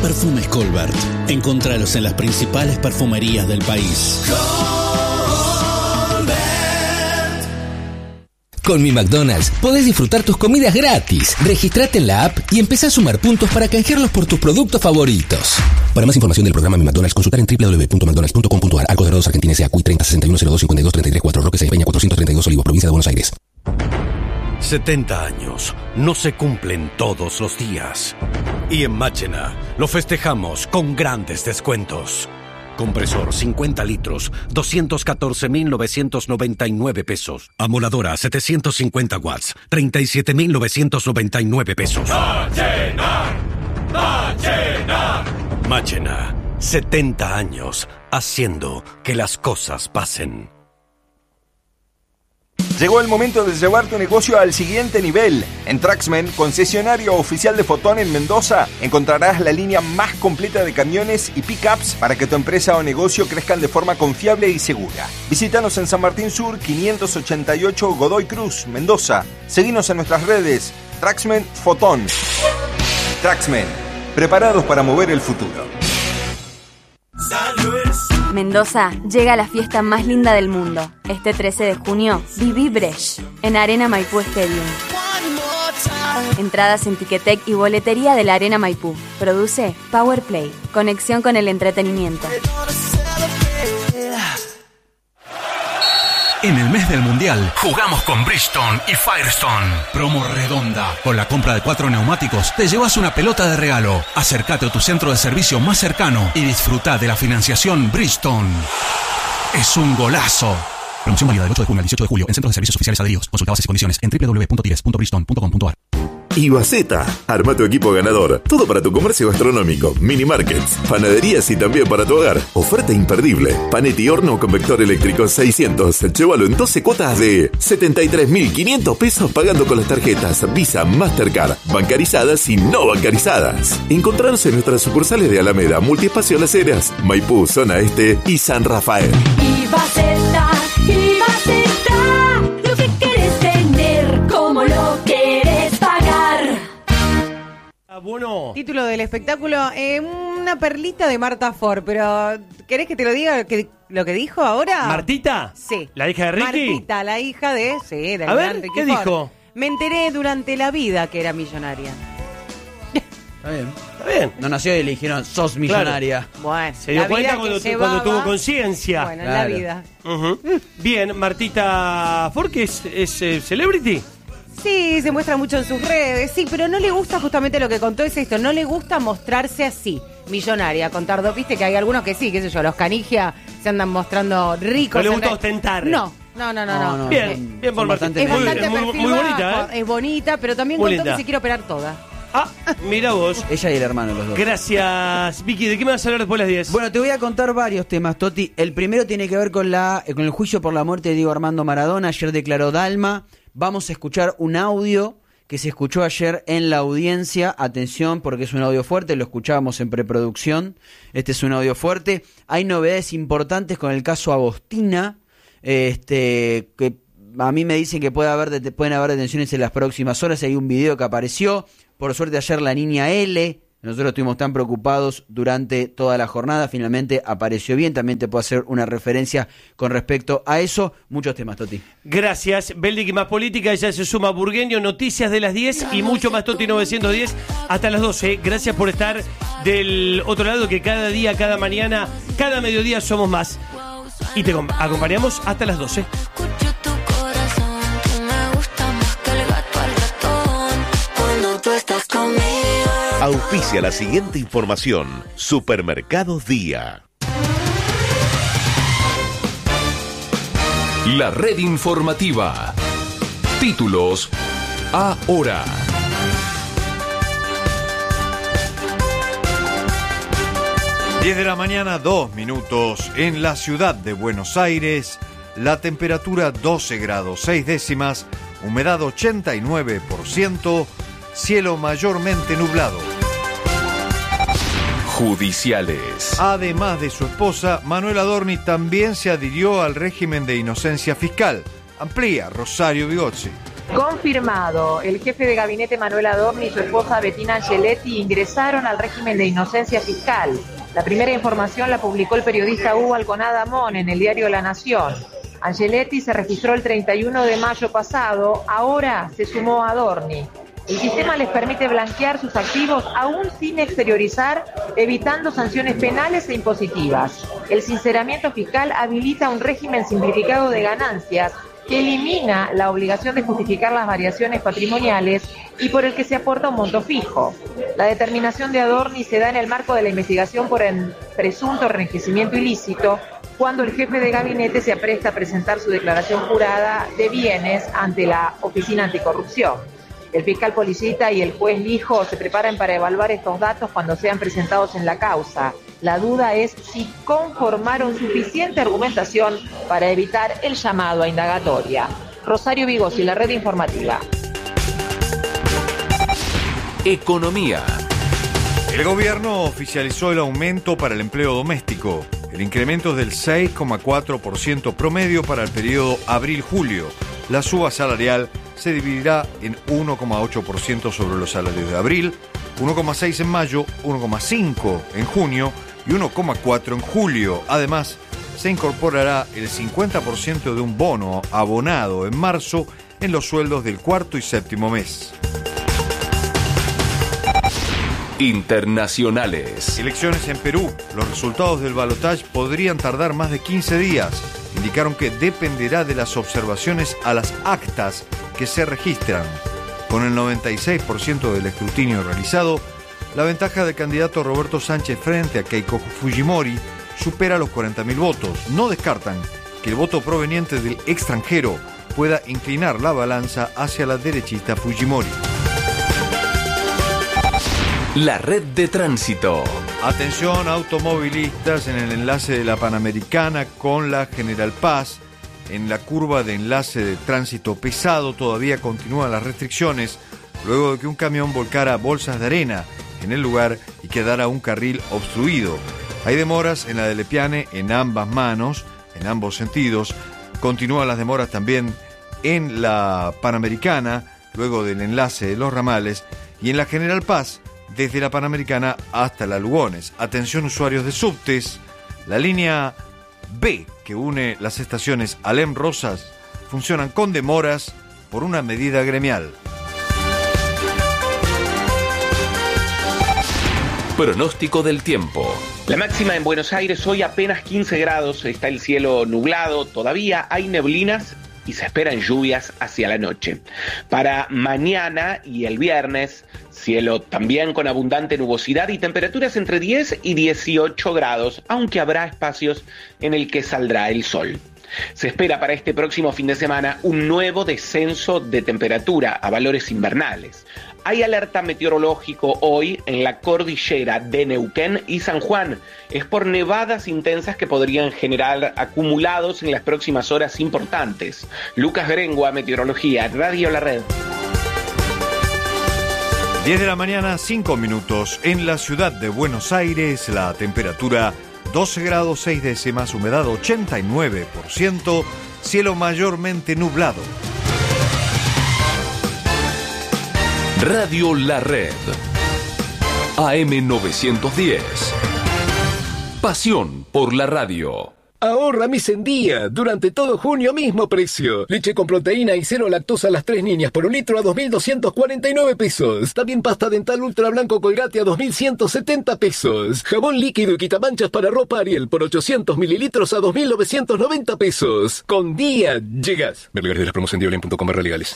Perfumes Colbert. Encontralos en las principales perfumerías del país. Con Mi McDonald's podés disfrutar tus comidas gratis. Registrate en la app y empezá a sumar puntos para canjearlos por tus productos favoritos. Para más información del programa Mi McDonald's, consultar en www.mcdonalds.com.ar. Arcos Dorados Argentina S.A. CUI 30 61 02 52 33 4 Roque Sáenz Peña 432 Olivos, provincia de Buenos Aires. 70 años no se cumplen todos los días. Y en Máchena lo festejamos con grandes descuentos. Compresor 50 litros, 214.999 pesos. Amoladora 750 watts, 37.999 pesos. ¡Máchena! ¡Máchena! Máchena, 70 años haciendo que las cosas pasen. Llegó el momento de llevar tu negocio al siguiente nivel. En Traxmen, concesionario oficial de Fotón en Mendoza, encontrarás la línea más completa de camiones y pickups para que tu empresa o negocio crezcan de forma confiable y segura. Visítanos en San Martín Sur, 588 Godoy Cruz, Mendoza. Seguinos en nuestras redes, Traxmen Fotón. Traxmen, preparados para mover el futuro. Mendoza llega a la fiesta más linda del mundo. Este 13 de junio, viví Brecht en Arena Maipú Stadium. Entradas en Ticketek y boletería de la Arena Maipú. Produce Power Play. Conexión con el entretenimiento. En el mes del Mundial, jugamos con Bridgestone y Firestone. Promo redonda. Con la compra de 4 neumáticos, te llevas una pelota de regalo. Acércate a tu centro de servicio más cercano y disfruta de la financiación Bridgestone. Es un golazo. Promoción válida del 8 de junio al 18 de julio en centros de servicios oficiales Adheridos. Consulta bases y condiciones en www.tires.bridgestone.com.ar. Ibaceta, arma tu equipo ganador. Todo para tu comercio gastronómico, mini markets, panaderías y también para tu hogar. Oferta imperdible. Panetti horno con vector eléctrico 600. Llévalo en 12 cuotas de 73.500 pesos pagando con las tarjetas Visa, Mastercard, bancarizadas y no bancarizadas. Encontrarnos en nuestras sucursales de Alameda, Multiespacio Las Heras, Maipú, Zona Este y San Rafael. Ibaceta, Ibaceta, lo que quieres tener, como lo quieres pagar. Bueno. Título del espectáculo, una perlita de Marta Ford, pero ¿querés que te lo diga lo que dijo ahora? ¿Martita? Sí. ¿La hija de Ricky? Martita, la hija de... Sí, del A ver, gran Ricky ¿qué Ford. dijo? Me enteré durante la vida que era millonaria. Está bien. Está bien. No nació y le dijeron, sos millonaria. Claro. Bueno, se dio cuenta cuando tuvo conciencia. Bueno, claro. En la vida. Bien, Martita Ford, que es celebrity. Sí, se muestra mucho en sus redes, sí, pero no le gusta justamente lo que contó, es esto, no le gusta mostrarse así, millonaria, contar dos, viste que hay algunos que sí, qué sé yo, los Canigia se andan mostrando ricos. No le gusta ostentar. No. Bien por Martita. Es bastante muy bonita, es bonita, pero también muy contó linda. que se quiere operar toda. Ah, mira vos. Ella y el hermano, los dos. Gracias, Vicky. ¿De qué me vas a hablar después de las 10? Bueno, te voy a contar varios temas, Toti. El primero tiene que ver con el juicio por la muerte de Diego Armando Maradona. Ayer declaró Dalma. Vamos a escuchar un audio que se escuchó ayer en la audiencia. Atención, porque es un audio fuerte, lo escuchábamos en preproducción. Este es un audio fuerte. Hay novedades importantes con el caso Agostina, que a mí me dicen que pueden haber detenciones en las próximas horas. Hay un video que apareció. Por suerte ayer la niña L, nosotros estuvimos tan preocupados durante toda la jornada, finalmente apareció bien. También te puedo hacer una referencia con respecto a eso. Muchos temas, Toti. Gracias, Beldic y más política. Ella se suma Burgueño, noticias de las 10 y mucho más, Toti 910 hasta las 12. Gracias por estar del otro lado, que cada día, cada mañana, cada mediodía somos más. Y te acompañamos hasta las 12. Auspicia la siguiente información. Supermercados Día. La red informativa. Títulos ahora. Diez de la mañana, 2 minutos. En la ciudad de Buenos Aires, la temperatura 12 grados 6 décimas, humedad 89%, cielo mayormente nublado. Judiciales. Además de su esposa, Manuel Adorni también se adhirió al régimen de inocencia fiscal. Amplía Rosario Bigozzi. Confirmado, el jefe de gabinete Manuel Adorni y su esposa Bettina Angeletti ingresaron al régimen de inocencia fiscal. La primera información la publicó el periodista Hugo Alconada Mon en el diario La Nación. Angeletti se registró el 31 de mayo pasado, ahora se sumó a Adorni. El sistema les permite blanquear sus activos aún sin exteriorizar, evitando sanciones penales e impositivas. El sinceramiento fiscal habilita un régimen simplificado de ganancias que elimina la obligación de justificar las variaciones patrimoniales y por el que se aporta un monto fijo. La determinación de Adorni se da en el marco de la investigación por el presunto enriquecimiento ilícito, cuando el jefe de gabinete se apresta a presentar su declaración jurada de bienes ante la Oficina Anticorrupción. El fiscal Policita y el juez Lijo se preparan para evaluar estos datos cuando sean presentados en la causa. La duda es si conformaron suficiente argumentación para evitar el llamado a indagatoria. Rosario Vigosi, la red informativa. Economía. El gobierno oficializó el aumento para el empleo doméstico. El incremento es del 6,4% promedio para el periodo abril-julio. La suba salarial se dividirá en 1,8% sobre los salarios de abril, 1,6% en mayo, 1,5% en junio y 1,4% en julio. Además, se incorporará el 50% de un bono abonado en marzo en los sueldos del cuarto y séptimo mes. Internacionales. Elecciones en Perú. Los resultados del balotaje podrían tardar más de 15 días. Indicaron que dependerá de las observaciones a las actas que se registran. Con el 96% del escrutinio realizado, la ventaja del candidato Roberto Sánchez frente a Keiko Fujimori supera los 40.000 votos. No descartan que el voto proveniente del extranjero pueda inclinar la balanza hacia la derechista Fujimori. La red de tránsito. Atención automovilistas en el enlace de la Panamericana con la General Paz. En la curva de enlace de tránsito pesado todavía continúan las restricciones luego de que un camión volcara bolsas de arena en el lugar y quedara un carril obstruido. Hay demoras en la de Lepiane en ambas manos, en ambos sentidos. Continúan las demoras también en la Panamericana luego del enlace de los ramales y en la General Paz desde la Panamericana hasta la Lugones. Atención usuarios de subtes, la línea B que une las estaciones Alem Rosas funcionan con demoras por una medida gremial. Pronóstico del tiempo. La máxima en Buenos Aires hoy apenas 15 grados, está el cielo nublado, todavía hay neblinas y se esperan lluvias hacia la noche. Para mañana y el viernes, cielo también con abundante nubosidad y temperaturas entre 10 y 18 grados, aunque habrá espacios en el que saldrá el sol. Se espera para este próximo fin de semana un nuevo descenso de temperatura a valores invernales. Hay alerta meteorológico hoy en la cordillera de Neuquén y San Juan. Es por nevadas intensas que podrían generar acumulados en las próximas horas importantes. Lucas Grengua, Meteorología, Radio La Red. 10 de la mañana, 5 minutos. En la ciudad de Buenos Aires, la temperatura 12 grados 6 décimas, humedad 89%, cielo mayormente nublado. Radio La Red. AM 910. Pasión por la radio. Ahorra Mis en Día. Durante todo junio, mismo precio. Leche con proteína y cero lactosa a las 3 niñas por un litro a 2.249 pesos. También pasta dental ultra blanco Colgate a 2.170 pesos. Jabón líquido y quitamanchas para ropa Ariel por 800 mililitros a 2.990 pesos. Con Día llegas. Ver lugares de las promos en diolen.com/legales.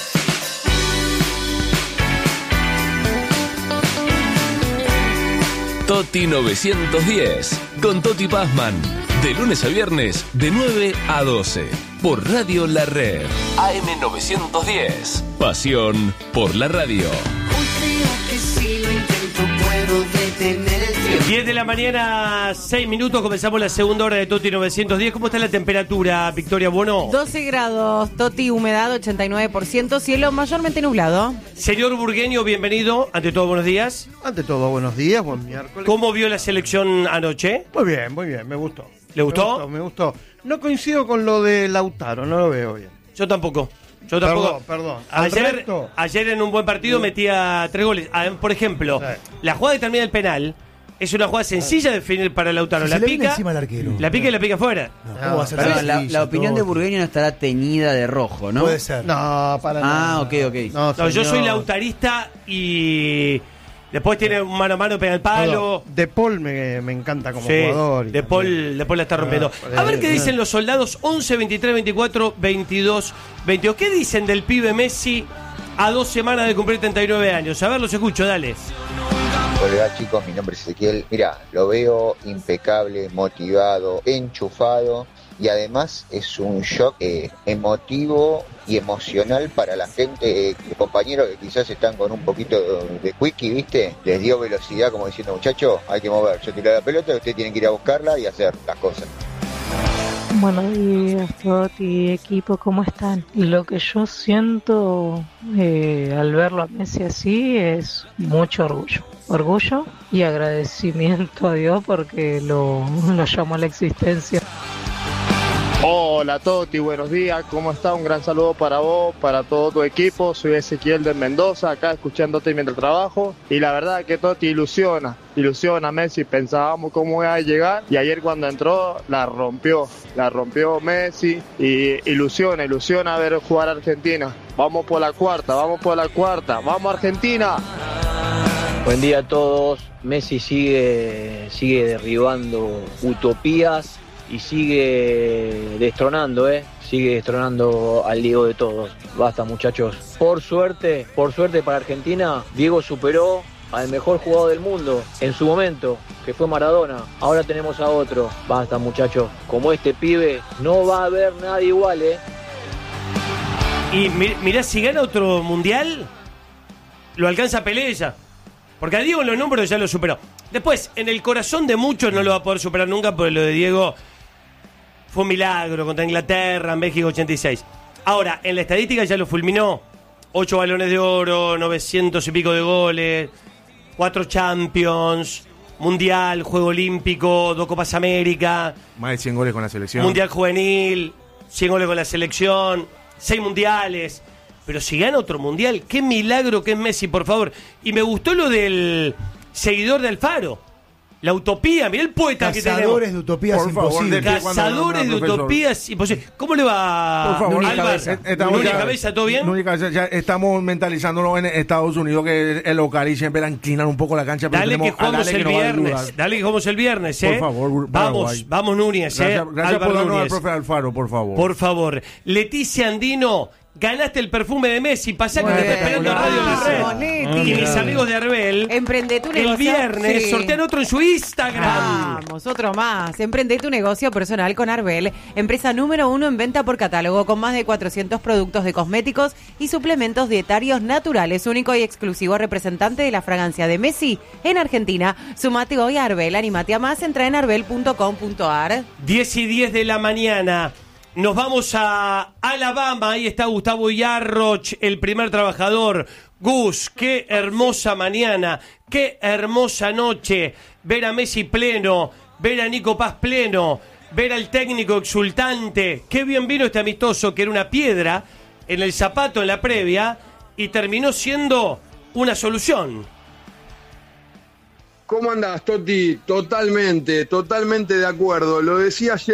Toti 910. Con Toti Pazman. De lunes a viernes, de 9 a 12. Por Radio La Red. AM 910. Pasión por la radio. Hoy creo que si lo intento puedo detener el tiempo. 10 de la mañana, 6 minutos, comenzamos la segunda hora de Toti 910. ¿Cómo está la temperatura, Victoria Bueno? 12 grados, Toti, humedad 89%, cielo mayormente nublado. Señor Burgueño, bienvenido. Ante todo, buenos días. Ante todo, buenos días, buen miércoles. ¿Cómo vio la selección anoche? Muy bien, me gustó. ¿Le gustó? Me gustó. No coincido con lo de Lautaro, no lo veo bien. Yo tampoco. Yo tampoco. Perdón. Ayer en un buen partido metía 3 goles. Por ejemplo, la jugada que termina el penal es una jugada sencilla de definir para Lautaro. Si la se le viene pica, encima al arquero. la pica y la pica afuera. ¿Cómo va a ser Pero sencillo, la opinión de Totti? Burgueño no estará teñida de rojo, ¿no? Puede ser. No, para nada. Ok. No, yo soy lautarista y después tiene un mano a mano, pega el palo. De Paul me encanta como jugador. De Paul la está rompiendo. A ver qué dicen los soldados. 11, 23, 24, 22, 22. ¿Qué dicen del pibe Messi a 2 semanas de cumplir 39 años? A ver, los escucho, dale. Hola chicos, mi nombre es Ezequiel. Mira, lo veo impecable, motivado, enchufado y además es un shock emotivo y emocional para la gente, compañeros que quizás están con un poquito de quickie, ¿viste? Les dio velocidad como diciendo, muchachos, hay que mover. Yo tiré la pelota y ustedes tienen que ir a buscarla y hacer las cosas. Buenos días, Toti, equipo, ¿cómo están? Lo que yo siento al verlo a Messi así es mucho orgullo y agradecimiento a Dios porque lo llamó a la existencia. Hola Toti, buenos días, ¿cómo está? Un gran saludo para vos, para todo tu equipo. Soy Ezequiel de Mendoza, acá escuchándote mientras trabajo. Y la verdad que Toti ilusiona Messi. Pensábamos cómo iba a llegar y ayer cuando entró la rompió Messi. Y ilusiona ver jugar a Argentina. Vamos por la cuarta, vamos Argentina. Buen día a todos. Messi sigue derribando utopías y sigue destronando al Diego de todos. Basta, muchachos. Por suerte para Argentina, Diego superó al mejor jugador del mundo en su momento, que fue Maradona. Ahora tenemos a otro. Basta, muchachos. Como este pibe, no va a haber nadie igual, Y mirá, si gana otro mundial, lo alcanza Pelé ya. Porque a Diego en los números ya lo superó. Después, en el corazón de muchos no lo va a poder superar nunca, porque lo de Diego fue un milagro contra Inglaterra, en México 86. Ahora, en la estadística ya lo fulminó. 8 balones de oro, 900 y pico de goles, 4 Champions, Mundial, Juego Olímpico, 2 Copas América. Más de 100 goles con la selección. Mundial Juvenil, 100 goles con la selección, 6 mundiales. Pero si gana otro mundial, qué milagro que es Messi, por favor. Y me gustó lo del seguidor de Alfaro. La utopía, mirá el poeta que tenemos. Cazadores de utopías imposibles. Cazadores de utopías imposibles. ¿Cómo le va, por favor, Alba? Núñez Cabeza, ¿todo bien? Núñez Cabeza, ya estamos mentalizándolo en Estados Unidos, que el local y siempre la inclinan un poco la cancha. Pero dale que jugamos el viernes. Dale que jugamos el viernes, Por favor, vamos Núñez, Gracias por darnos Núñez. al profe Alfaro, por favor. Por favor. Leticia Andino, ganaste el perfume de Messi. Pasá que te está esperando en Radio La Red. Y mis amigos de Arbel. Emprende tu negocio. El viernes sortean otro en su Instagram. Vamos, otro más. Emprende tu negocio personal con Arbel, empresa número 1 en venta por catálogo, con más de 400 productos de cosméticos y suplementos dietarios naturales. Único y exclusivo representante de la fragancia de Messi en Argentina. Sumate hoy a Arbel, animate a más, entra en arbel.com.ar. 10:10 de la mañana. Nos vamos a Alabama. Ahí está Gustavo Yarroch, el primer trabajador. Gus, qué hermosa mañana, qué hermosa noche. Ver a Messi pleno, ver a Nico Paz pleno, ver al técnico exultante. Qué bien vino este amistoso, que era una piedra en el zapato en la previa y terminó siendo una solución. ¿Cómo andás, Toti? Totalmente de acuerdo. Lo decía ayer.